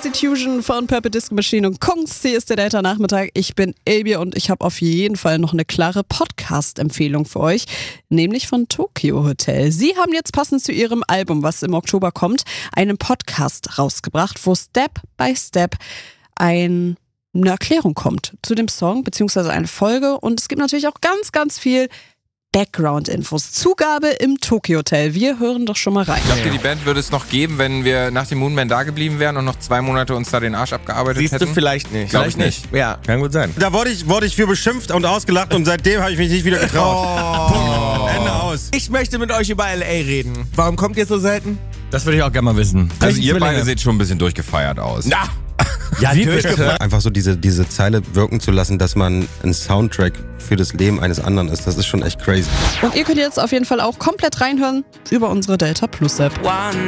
Constitution von Purple Disco Machine und Kungs. Hier ist der Delta-Nachmittag. Ich bin Elbi und ich habe auf jeden Fall noch eine klare Podcast-Empfehlung für euch, nämlich von Tokio Hotel. Sie haben jetzt passend zu ihrem Album, was im Oktober kommt, einen Podcast rausgebracht, wo Step by Step eine Erklärung kommt zu dem Song, beziehungsweise eine Folge. Und es gibt natürlich auch ganz, ganz viel Background-Infos. Zugabe im Tokio Hotel. Wir hören doch schon mal rein. Glaubt ihr, die Band würde es noch geben, wenn wir nach dem Moonman da geblieben wären und noch 2 Monate uns da den Arsch abgearbeitet hätten? Siehst du, vielleicht nicht. Glaube ich nicht. Ja, kann gut sein. Da wurde ich für beschimpft und ausgelacht und seitdem habe ich mich nicht wieder getraut. Punkt. Ende aus. Ich möchte mit euch über L.A. reden. Warum kommt ihr so selten? Das würde ich auch gerne mal wissen. Also ihr beide seht schon ein bisschen durchgefeiert aus. Na! Ja, einfach so diese Zeile wirken zu lassen, dass man ein Soundtrack für das Leben eines anderen ist, das ist schon echt crazy. Und ihr könnt jetzt auf jeden Fall auch komplett reinhören über unsere Delta Plus App.